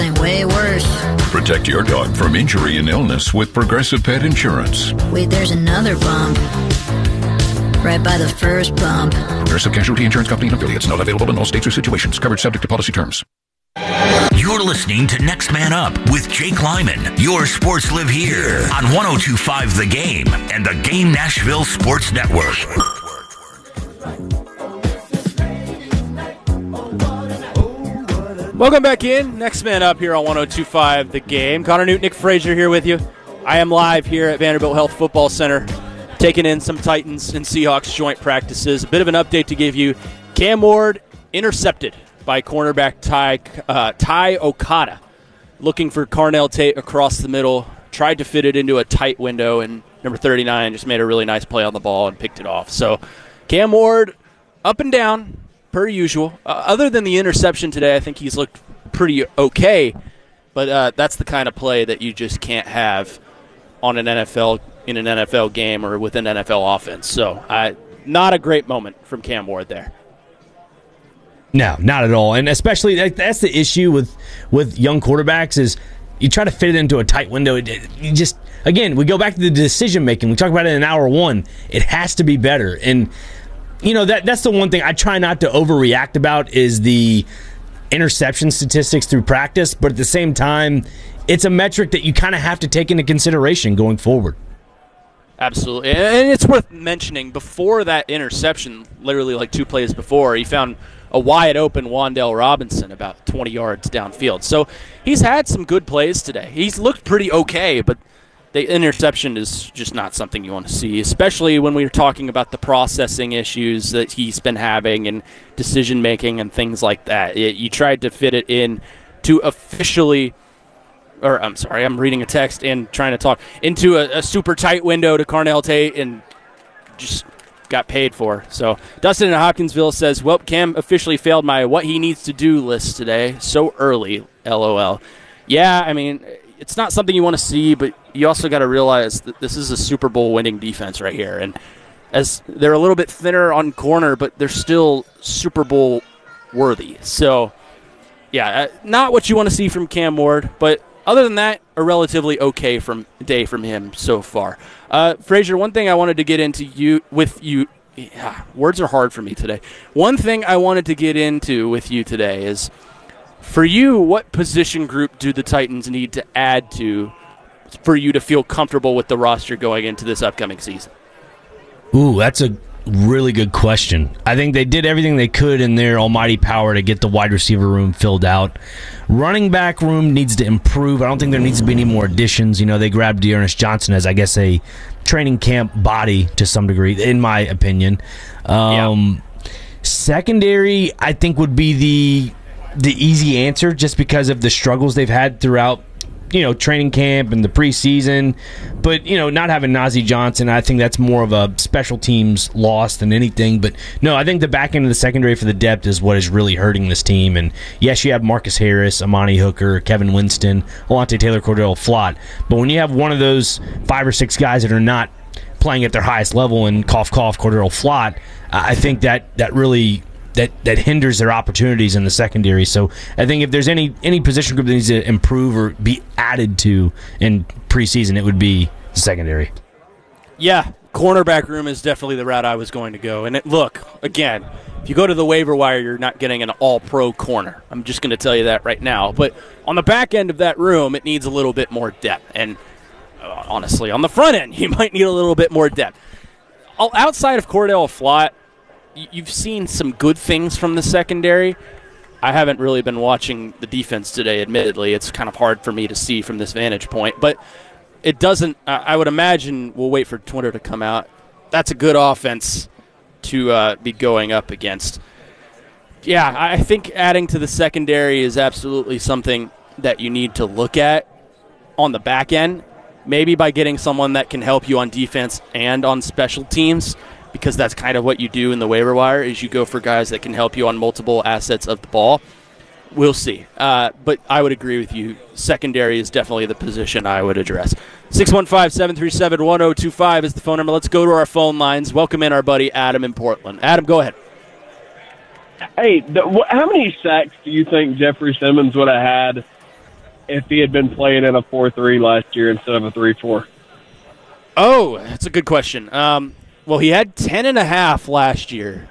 Way worse. Protect your dog from injury and illness with Progressive Pet Insurance. Wait, there's another bump. Right by the first bump. Progressive Casualty Insurance Company and affiliates. Not available in all states or situations. Coverage subject to policy terms. You're listening to Next Man Up with Jake Lyman. Your sports live here on 102.5 The Game and the Game Nashville Sports Network. Welcome back in. Next Man Up here on 102.5 The Game. Connor Newt, Nick Frazier here with you. I am live here at Vanderbilt Health Football Center, taking in some Titans and Seahawks joint practices. A bit of an update to give you. Cam Ward intercepted by cornerback Ty Okada, looking for Carnell Tate across the middle. Tried to fit it into a tight window, and number 39 just made a really nice play on the ball and picked it off. So Cam Ward up and down, per usual. Other than the interception today, I think he's looked pretty okay. But that's the kind of play that you just can't have on in an NFL game or with an NFL offense. So not a great moment from Cam Ward there. No, not at all. And especially that's the issue with young quarterbacks is you try to fit it into a tight window. You just, again, we go back to the decision making. We talk about it in hour one. It has to be better. And you know, that's the one thing I try not to overreact about is the interception statistics through practice, but at the same time, it's a metric that you kind of have to take into consideration going forward. Absolutely. And it's worth mentioning, before that interception, literally like 2 plays before, he found a wide-open Wan'Dale Robinson about 20 yards downfield. So he's had some good plays today. He's looked pretty okay, but the interception is just not something you want to see, especially when we're talking about the processing issues that he's been having and decision-making and things like that. You tried to fit it in to officially – or I'm sorry, I'm reading a text and trying to talk – into a super tight window to Carnell Tate and just got paid for. So Dustin in Hopkinsville says, well, Cam officially failed my what he needs to do list today. So early, LOL. Yeah, I mean – it's not something you want to see, but you also got to realize that this is a Super Bowl winning defense right here. And as they're a little bit thinner on corner, but they're still Super Bowl worthy. So, yeah, not what you want to see from Cam Ward, but other than that, a relatively okay day from him so far. Frazier, one thing I wanted to get into words are hard for me today. One thing I wanted to get into with you today is, for you, what position group do the Titans need to add to for you to feel comfortable with the roster going into this upcoming season? Ooh, that's a really good question. I think they did everything they could in their almighty power to get the wide receiver room filled out. Running back room needs to improve. I don't think there needs to be any more additions. You know, they grabbed Dearness Johnson as, I guess, a training camp body to some degree, in my opinion. Secondary, I think, would be the easy answer, just because of the struggles they've had throughout, training camp and the preseason. But, not having Najee Johnson, I think that's more of a special teams loss than anything. But, no, I think the back end of the secondary for the depth is what is really hurting this team. And, yes, you have Marcus Harris, Amani Hooker, Kevin Winston, Alontae Taylor, Cordell Flott. But when you have one of those 5 or 6 guys that are not playing at their highest level, and cough, Cordell Flott, I think that really – that hinders their opportunities in the secondary. So I think if there's any position group that needs to improve or be added to in preseason, it would be the secondary. Yeah, cornerback room is definitely the route I was going to go. And look, again, if you go to the waiver wire, you're not getting an all-pro corner. I'm just going to tell you that right now. But on the back end of that room, it needs a little bit more depth. And honestly, on the front end, you might need a little bit more depth. Outside of Cordell Flott, you've seen some good things from the secondary. I haven't really been watching the defense today, admittedly. It's kind of hard for me to see from this vantage point. But it doesn't I would imagine we'll wait for Twitter to come out. That's a good offense to be going up against. Yeah, I think adding to the secondary is absolutely something that you need to look at on the back end, maybe by getting someone that can help you on defense and on special teams, because that's kind of what you do in the waiver wire is you go for guys that can help you on multiple assets of the ball. We'll see. But I would agree with you. Secondary is definitely the position I would address. 615-737-1025 is the phone number. Let's go to our phone lines. Welcome in our buddy Adam in Portland. Adam, go ahead. Hey, how many sacks do you think Jeffrey Simmons would have had if he had been playing in a 4-3 last year instead of a 3-4? Oh, that's a good question. Well, he had 10.5 last year.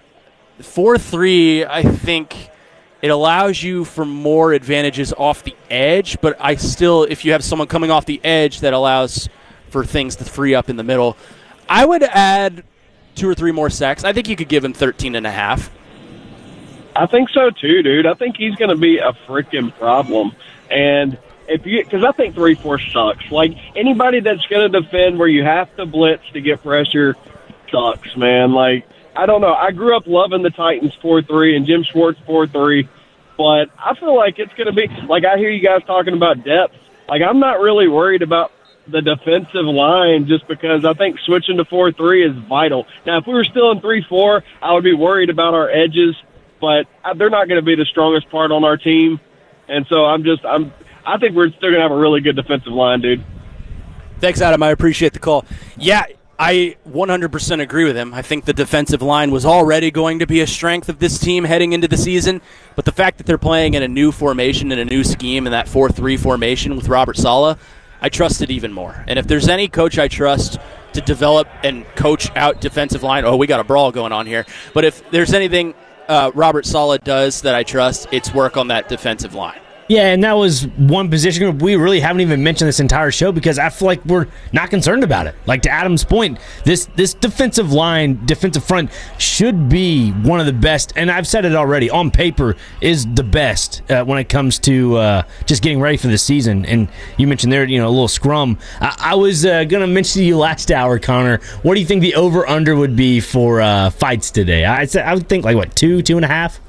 4-3, I think it allows you for more advantages off the edge, but I still, if you have someone coming off the edge, that allows for things to free up in the middle. I would add 2 or 3 more sacks. I think you could give him 13.5. I think so too, dude. I think he's going to be a freaking problem. And because I think 3-4 sucks. Like, anybody that's going to defend where you have to blitz to get pressure sucks, man. Like, I don't know. I grew up loving the Titans 4-3 and Jim Schwartz 4-3, but I feel like it's going to be, like, I hear you guys talking about depth. Like, I'm not really worried about the defensive line just because I think switching to 4-3 is vital. Now, if we were still in 3-4, I would be worried about our edges, but they're not going to be the strongest part on our team. And so I think we're still going to have a really good defensive line, dude. Thanks, Adam. I appreciate the call. Yeah, I 100% agree with him. I think the defensive line was already going to be a strength of this team heading into the season, but the fact that they're playing in a new formation and a new scheme in that 4-3 formation with Robert Saleh, I trust it even more. And if there's any coach I trust to develop and coach out defensive line, we got a brawl going on here. But if there's anything Robert Saleh does that I trust, it's work on that defensive line. Yeah, and that was one position group we really haven't even mentioned this entire show because I feel like we're not concerned about it. Like, to Adam's point, this defensive line, defensive front should be one of the best, and I've said it already, on paper is the best when it comes to just getting ready for the season. And you mentioned there, a little scrum. I was going to mention to you last hour, Connor, what do you think the over-under would be for fights today? I would think, 2.5?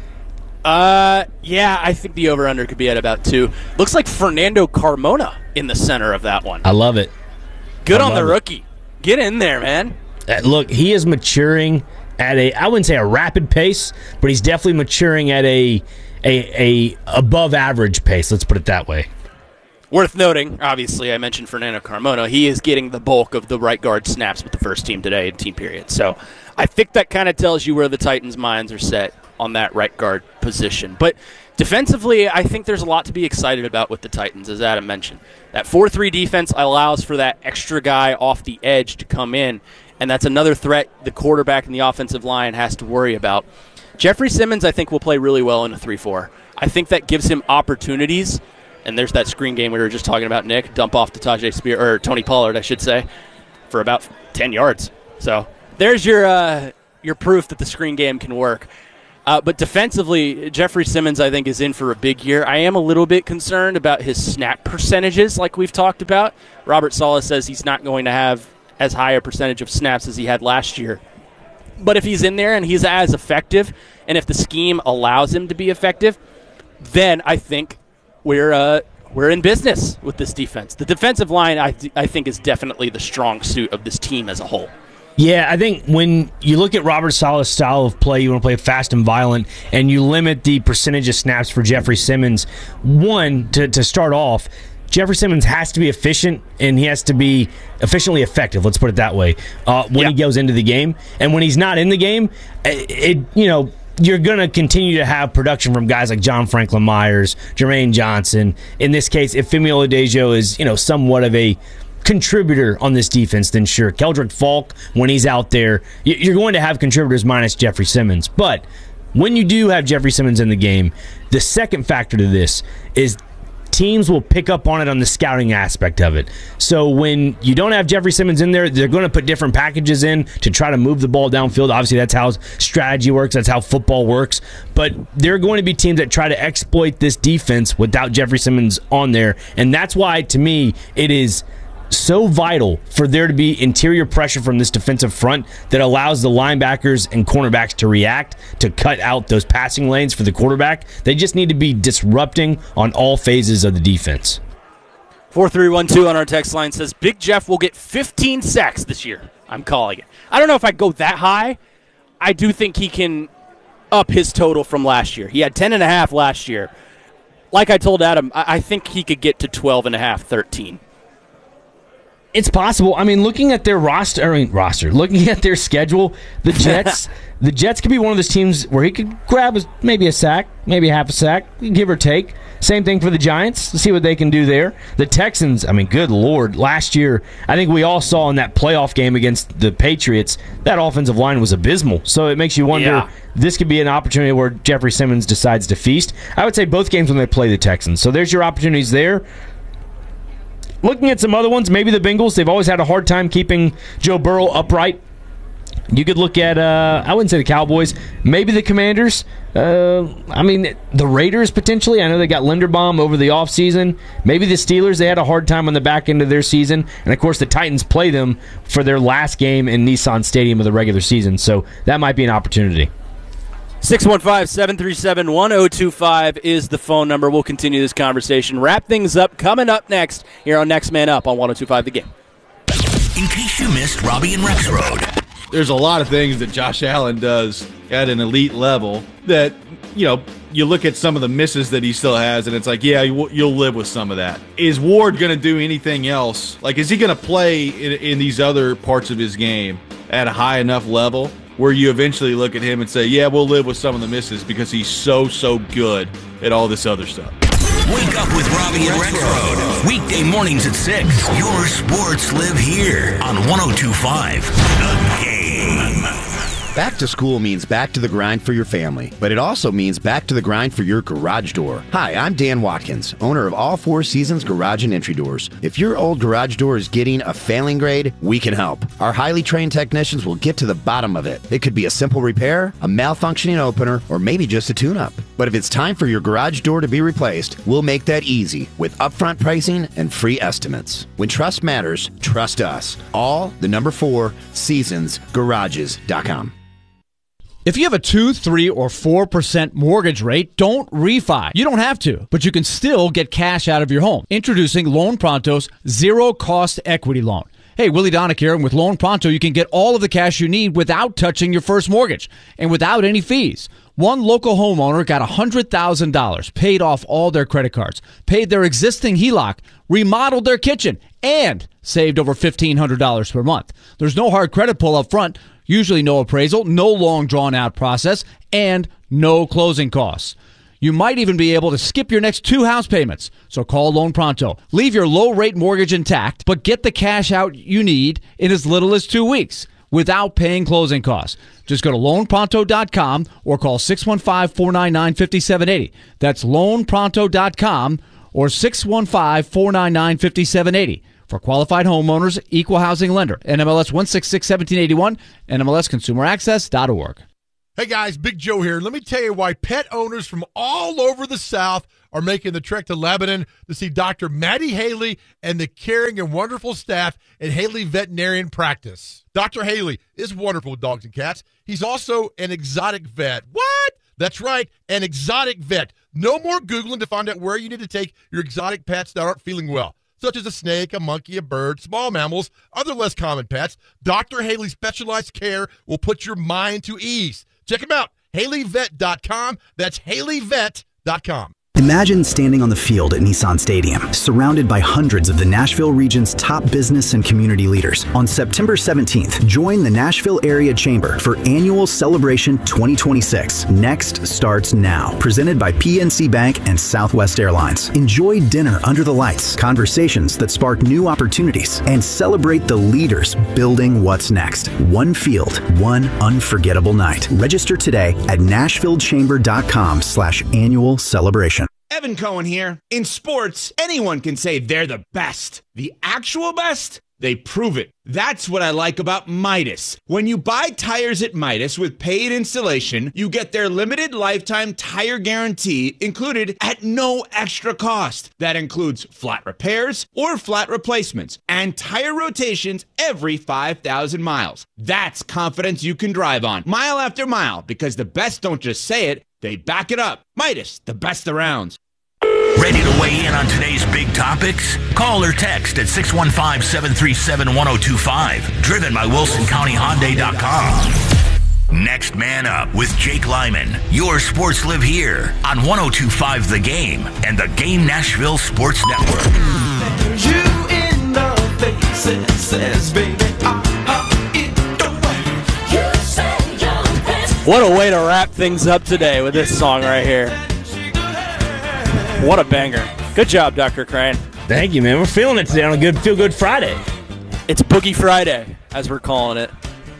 Yeah, I think the over-under could be at about 2. Looks like Fernando Carmona in the center of that one. I love it. Good on the rookie. Get in there, man. Look, he is maturing at I wouldn't say a rapid pace, but he's definitely maturing at a above average pace. Let's put it that way. Worth noting, obviously, I mentioned Fernando Carmona. He is getting the bulk of the right guard snaps with the first team today in team period. So I think that kind of tells you where the Titans' minds are set on that right guard position. But defensively, I think there's a lot to be excited about with the Titans, as Adam mentioned. That 4-3 defense allows for that extra guy off the edge to come in, and that's another threat the quarterback and the offensive line has to worry about. Jeffrey Simmons, I think, will play really well in a 3-4. I think that gives him opportunities, and there's that screen game we were just talking about, Nick, dump off to Tony Pollard, I should say, for about 10 yards. So there's your proof that the screen game can work. But defensively, Jeffrey Simmons, I think, is in for a big year. I am a little bit concerned about his snap percentages, like we've talked about. Robert Saleh says he's not going to have as high a percentage of snaps as he had last year. But if he's in there and he's as effective, and if the scheme allows him to be effective, then I think we're in business with this defense. The defensive line, I think, is definitely the strong suit of this team as a whole. Yeah, I think when you look at Robert Saleh's style of play, you want to play fast and violent, and you limit the percentage of snaps for Jeffrey Simmons. One, to start off, Jeffrey Simmons has to be efficient, and he has to be efficiently effective, let's put it that way, when he goes into the game. And when he's not in the game, you're going to continue to have production from guys like John Franklin Myers, Jermaine Johnson. In this case, if Femi Oladejo is, somewhat of a contributor on this defense, then sure. Keldrick Falk, when he's out there, you're going to have contributors minus Jeffrey Simmons. But when you do have Jeffrey Simmons in the game, the second factor to this is teams will pick up on it on the scouting aspect of it. So when you don't have Jeffrey Simmons in there, they're going to put different packages in to try to move the ball downfield. Obviously, that's how strategy works. That's how football works. But there are going to be teams that try to exploit this defense without Jeffrey Simmons on there. And that's why, to me, it is so vital for there to be interior pressure from this defensive front that allows the linebackers and cornerbacks to react, to cut out those passing lanes for the quarterback. They just need to be disrupting on all phases of the defense. 4312 on our text line says, Big Jeff will get 15 sacks this year. I'm calling it. I don't know if I go that high. I do think he can up his total from last year. He had 10.5 last year. Like I told Adam, I think he could get to 12.5, 13. It's possible. I mean, looking at their looking at their schedule, the Jets could be one of those teams where he could grab maybe a sack, maybe half a sack, give or take. Same thing for the Giants. Let's see what they can do there. The Texans, I mean, good Lord. Last year, I think we all saw in that playoff game against the Patriots, that offensive line was abysmal. So it makes you wonder, this could be an opportunity where Jeffrey Simmons decides to feast. I would say both games when they play the Texans. So there's your opportunities there. Looking at some other ones, maybe the Bengals. They've always had a hard time keeping Joe Burrow upright. You could look at, I wouldn't say the Cowboys, maybe the Commanders. The Raiders potentially. I know they got Linderbaum over the offseason. Maybe the Steelers, they had a hard time on the back end of their season. And, of course, the Titans play them for their last game in Nissan Stadium of the regular season. So that might be an opportunity. 615-737-1025 is the phone number. We'll continue this conversation. Wrap things up coming up next here on Next Man Up on 102.5 The Game. In case you missed Robbie and Rex Road. There's a lot of things that Josh Allen does at an elite level that, you look at some of the misses that he still has, and it's like, yeah, you'll live with some of that. Is Ward going to do anything else? Like, is he going to play in these other parts of his game at a high enough level where you eventually look at him and say, yeah, we'll live with some of the misses because he's so good at all this other stuff? Wake up with Robbie and Rex Road. Weekday mornings at 6. Your sports live here on 102.5 The Game. Back to school means back to the grind for your family, but it also means back to the grind for your garage door. Hi, I'm Dan Watkins, owner of All Four Seasons Garage and Entry Doors. If your old garage door is getting a failing grade, we can help. Our highly trained technicians will get to the bottom of it. It could be a simple repair, a malfunctioning opener, or maybe just a tune-up. But if it's time for your garage door to be replaced, we'll make that easy with upfront pricing and free estimates. When trust matters, trust us. All, the number 4, seasonsgarages.com. If you have a 2, 3, or 4% mortgage rate, don't refi. You don't have to, but you can still get cash out of your home. Introducing Loan Pronto's zero-cost equity loan. Hey, Willie Donick here, and with Loan Pronto, you can get all of the cash you need without touching your first mortgage and without any fees. One local homeowner got $100,000, paid off all their credit cards, paid their existing HELOC, remodeled their kitchen, and saved over $1,500 per month. There's no hard credit pull up front, usually no appraisal, no long drawn-out process, and no closing costs. You might even be able to skip your next 2 house payments. So call Loan Pronto. Leave your low-rate mortgage intact, but get the cash out you need in as little as 2 weeks without paying closing costs. Just go to loanpronto.com or call 615-499-5780. That's loanpronto.com or 615-499-5780. For qualified homeowners, equal housing lender. NMLS 1661781, NMLSconsumeraccess.org. Hey guys, Big Joe here. Let me tell you why pet owners from all over the South are making the trek to Lebanon to see Dr. Maddie Haley and the caring and wonderful staff at Haley Veterinarian Practice. Dr. Haley is wonderful with dogs and cats. He's also an exotic vet. What? That's right, an exotic vet. No more Googling to find out where you need to take your exotic pets that aren't feeling well, such as a snake, a monkey, a bird, small mammals, other less common pets. Dr. Haley's specialized care will put your mind to ease. Check him out, HaleyVet.com. That's HaleyVet.com. Imagine standing on the field at Nissan Stadium, surrounded by hundreds of the Nashville region's top business and community leaders. On September 17th, join the Nashville Area Chamber for Annual Celebration 2026. Next starts now. Presented by PNC Bank and Southwest Airlines. Enjoy dinner under the lights, conversations that spark new opportunities, and celebrate the leaders building what's next. One field, one unforgettable night. Register today at NashvilleChamber.com/annual celebration. Evan Cohen here. In sports, anyone can say they're the best. The actual best? They prove it. That's what I like about Midas. When you buy tires at Midas with paid installation, you get their limited lifetime tire guarantee included at no extra cost. That includes flat repairs or flat replacements and tire rotations every 5,000 miles. That's confidence you can drive on, mile after mile, because the best don't just say it, they back it up. Midas, the best around. Ready to weigh in on today's big topics? Call or text at 615-737-1025. Driven by WilsonCountyHyundai.com. Next Man Up with Jake Lyman. Your sports live here on 102.5 The Game and the Game Nashville Sports Network. You in the faces, baby. What a way to wrap things up today with this song right here. What a banger. Good job, Dr. Crane. Thank you, man. We're feeling it today on a good Feel Good Friday. It's Boogie Friday, as we're calling it.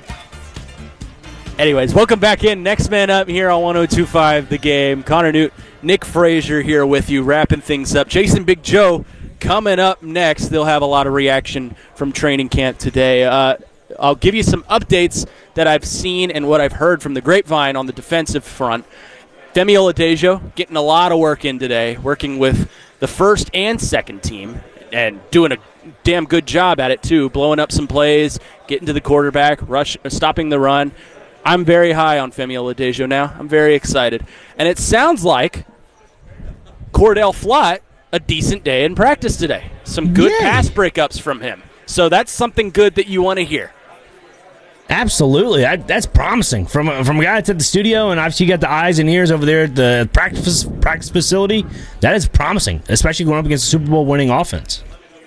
Anyways, welcome back in. Next man up here on 102.5 The Game. Connor Newt, Nick Frazier here with you, wrapping things up. Jason Big Joe coming up next. They'll have a lot of reaction from training camp today. I'll give you some updates that I've seen and what I've heard from the grapevine on the defensive front. Femi Oladejo getting a lot of work in today, working with the first and second team and doing a damn good job at it too, blowing up some plays, getting to the quarterback, stopping the run. I'm very high on Femi Oladejo now. I'm very excited. And it sounds like Cordell Flott, a decent day in practice today. Some good pass breakups from him. So that's something good that you want to hear. Absolutely. That's promising. From a guy that's at the studio, and obviously you got the eyes and ears over there at the practice facility, that is promising, especially going up against a Super Bowl winning offense.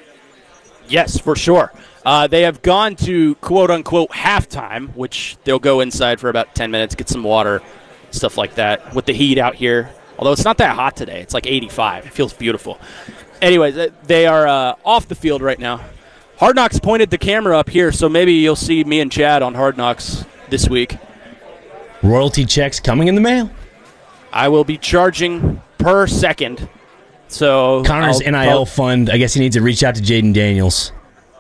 Yes, for sure. They have gone to quote-unquote halftime, which they'll go inside for about 10 minutes, get some water, stuff like that, with the heat out here. Although it's not that hot today. It's like 85. It feels beautiful. Anyways, they are off the field right now. Hard Knocks pointed the camera up here, so maybe you'll see me and Chad on Hard Knocks this week. Royalty checks coming in the mail. I will be charging per second. So Connor's NIL fund, I guess he needs to reach out to Jaden Daniels.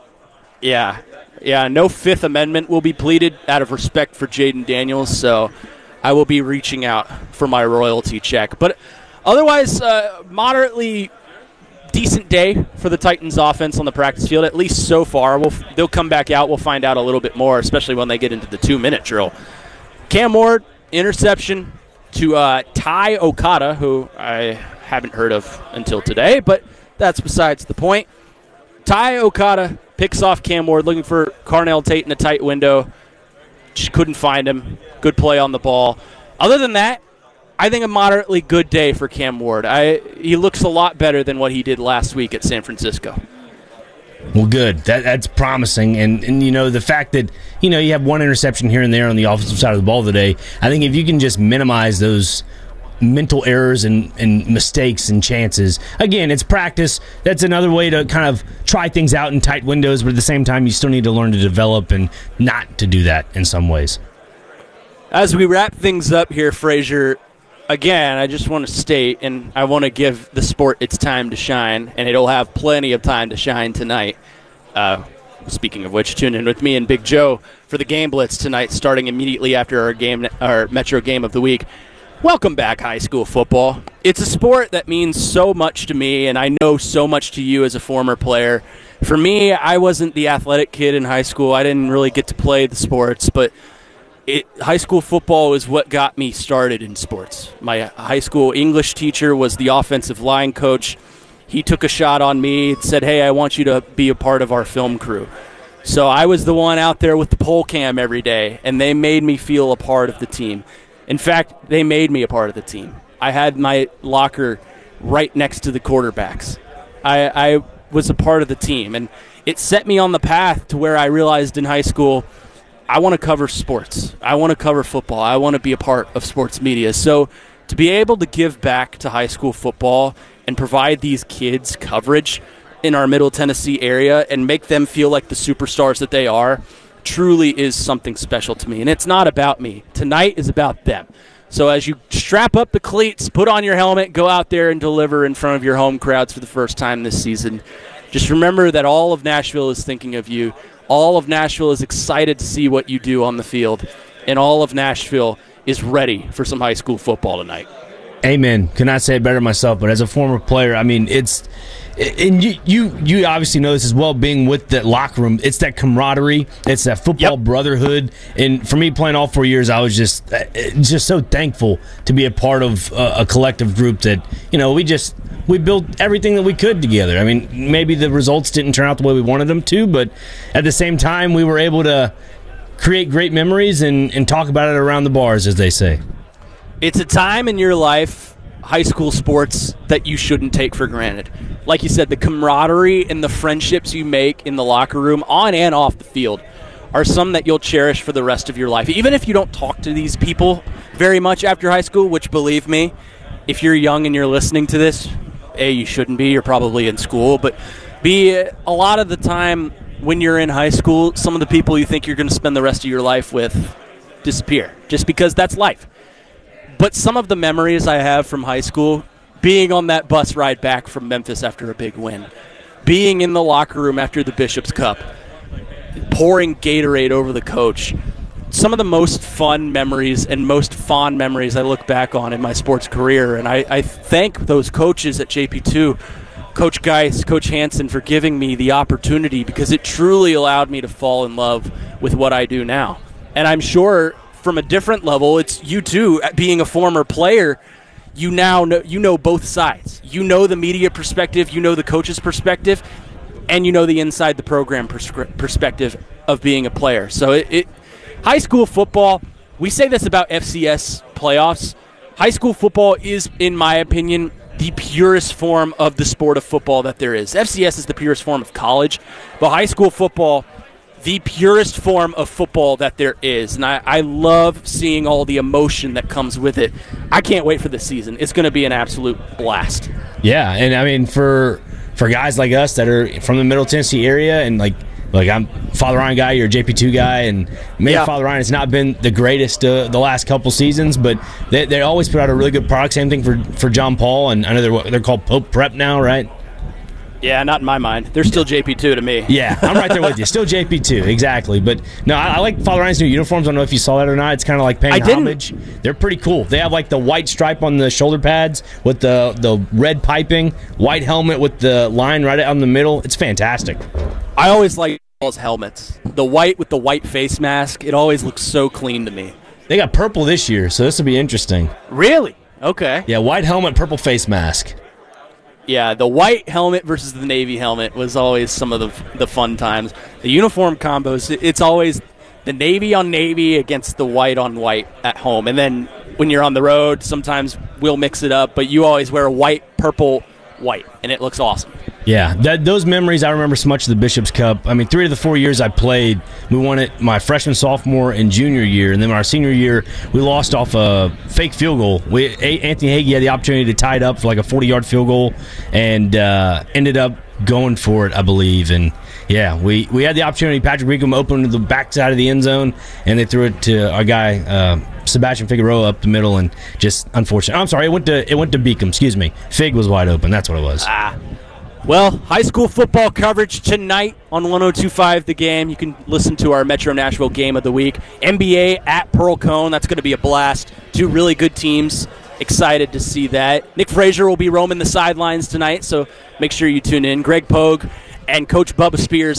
Yeah, no Fifth Amendment will be pleaded out of respect for Jaden Daniels, so I will be reaching out for my royalty check. But otherwise, moderately decent day for the Titans offense on the practice field, at least so far. They'll come back out. We'll find out a little bit more, especially when they get into the 2-minute drill. Cam Ward, interception to Ty Okada, who I haven't heard of until today, but that's besides the point. Ty Okada picks off Cam Ward, looking for Carnell Tate in a tight window. Just couldn't find him. Good play on the ball. Other than that, I think a moderately good day for Cam Ward. He looks a lot better than what he did last week at San Francisco. Well, good. That's promising. And you know, the fact that, you know, you have one interception here and there on the offensive side of the ball today, I think if you can just minimize those mental errors and mistakes and chances. Again, it's practice. That's another way to kind of try things out in tight windows, but at the same time, you still need to learn to develop and not to do that in some ways. As we wrap things up here, Frazier, again, I just want to state, and I want to give the sport its time to shine, and it'll have plenty of time to shine tonight. Speaking of which, tune in with me and Big Joe for the Game Blitz tonight, starting immediately after our Metro Game of the Week. Welcome back, high school football. It's a sport that means so much to me, and I know so much to you as a former player. For me, I wasn't the athletic kid in high school. I didn't really get to play the sports, but high school football is what got me started in sports. My high school English teacher was the offensive line coach. He took a shot on me and said, hey, I want you to be a part of our film crew. So I was the one out there with the pole cam every day, and they made me feel a part of the team. In fact, they made me a part of the team. I had my locker right next to the quarterbacks. I was a part of the team, and it set me on the path to where I realized in high school I want to cover sports. I want to cover football. I want to be a part of sports media. So to be able to give back to high school football and provide these kids coverage in our Middle Tennessee area and make them feel like the superstars that they are truly is something special to me. And it's not about me. Tonight is about them. So as you strap up the cleats, put on your helmet, go out there and deliver in front of your home crowds for the first time this season, just remember that all of Nashville is thinking of you. All of Nashville is excited to see what you do on the field. And all of Nashville is ready for some high school football tonight. Amen. Could not say it better myself, but as a former player, I mean, it's – and you obviously know this as well, being with that locker room. It's that camaraderie. It's that football brotherhood. And for me, playing all 4 years, I was just so thankful to be a part of a collective group that, you know, we built everything that we could together. I mean, maybe the results didn't turn out the way we wanted them to, but at the same time, we were able to create great memories and talk about it around the bars, as they say. It's a time in your life, high school sports, that you shouldn't take for granted. Like you said, the camaraderie and the friendships you make in the locker room, on and off the field, are some that you'll cherish for the rest of your life. Even if you don't talk to these people very much after high school, which, believe me, if you're young and you're listening to this, A, you shouldn't be. You're probably in school. But B, a lot of the time when you're in high school, some of the people you think you're going to spend the rest of your life with disappear just because that's life. But some of the memories I have from high school, being on that bus ride back from Memphis after a big win, being in the locker room after the Bishop's Cup, pouring Gatorade over the coach, some of the most fun memories and most fond memories I look back on in my sports career. And I thank those coaches at JP2, Coach Geis, Coach Hansen, for giving me the opportunity, because it truly allowed me to fall in love with what I do now. And I'm sure from a different level, it's you too, being a former player, you now know both sides. You know the media perspective, you know the coach's perspective, and you know the inside the program perspective of being a player. So high school football, we say this about FCS playoffs. High school football is, in my opinion, the purest form of the sport of football that there is. FCS is the purest form of college, but high school football, the purest form of football that there is. And I love seeing all the emotion that comes with it. I can't wait for this season. It's going to be an absolute blast. Yeah, and I mean, for guys like us that are from the Middle Tennessee area, and like I'm Father Ryan guy, you're a JP2 guy, and maybe Father Ryan has not been the greatest the last couple seasons, but they always put out a really good product. Same thing for John Paul, and I know they're called Pope Prep now, right? Yeah, not in my mind. They're still JP2 to me. Yeah, I'm right there with you. Still JP2, exactly. But no, I like Father Ryan's new uniforms. I don't know if you saw that or not. It's kind of like paying homage. They're pretty cool. They have like the white stripe on the shoulder pads with the red piping, white helmet with the line right on the middle. It's fantastic. I always like those helmets. The white with the white face mask. It always looks so clean to me. They got purple this year, so this will be interesting. Really? Okay. Yeah, white helmet, purple face mask. Yeah, the white helmet versus the navy helmet was always some of the fun times. The uniform combos, it's always the navy on navy against the white on white at home. And then when you're on the road, sometimes we'll mix it up, but you always wear a white, purple, white, and it looks awesome. Yeah, those memories, I remember so much of the Bishop's Cup. I mean, 3 of the 4 years I played, we won it my freshman, sophomore, and junior year. And then our senior year, we lost off a fake field goal. Anthony Hagee had the opportunity to tie it up for like a 40-yard field goal and ended up going for it, I believe. And, yeah, we had the opportunity. Patrick Beacom opened to the backside of the end zone, and they threw it to our guy, Sebastian Figueroa, up the middle, and just unfortunate. I'm sorry, it went to Beacom. Excuse me. Fig was wide open. That's what it was. Well, high school football coverage tonight on 102.5 The Game. You can listen to our Metro Nashville Game of the Week. NBA at Pearl Cone. That's going to be a blast. 2 really good teams. Excited to see that. Nick Frazier will be roaming the sidelines tonight, so make sure you tune in. Greg Pogue and Coach Bubba Spears